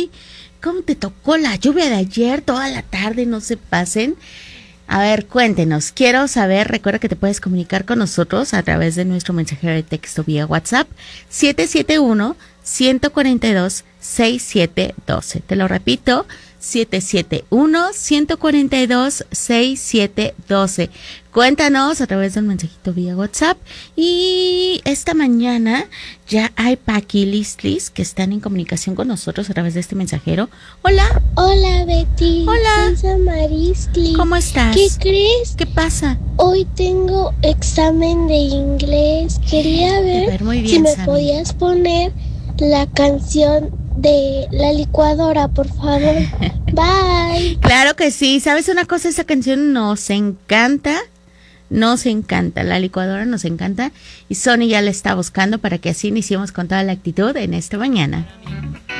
Betty? ¿Cómo te tocó la lluvia de ayer? Toda la tarde, no se pasen. A ver, cuéntenos, quiero saber, recuerda que te puedes comunicar con nosotros a través de nuestro mensajero de texto vía WhatsApp, 771-142-6712. Te lo repito, 771-142-6712. Cuéntanos a través de un mensajito vía WhatsApp. Y esta mañana ya hay Paquilislis que están en comunicación con nosotros a través de este mensajero. Hola. Hola, Betty. Hola. Soy Samarisli. ¿Cómo estás? ¿Qué crees? ¿Qué pasa? Hoy tengo examen de inglés. Quería ver muy bien, si me Sammy. podías poner la canción de La Licuadora, por favor. Bye. Claro que sí. ¿Sabes una cosa? Esa canción nos encanta. Nos encanta. La licuadora nos encanta. Y Sony ya la está buscando para que así iniciemos con toda la actitud en esta mañana.